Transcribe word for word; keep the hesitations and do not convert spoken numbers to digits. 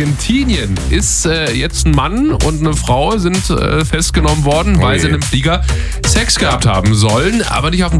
Argentinien ist äh, jetzt ein Mann und eine Frau sind äh, festgenommen worden, Oh weil je. sie in einem Flieger Sex gehabt haben sollen, aber nicht auf dem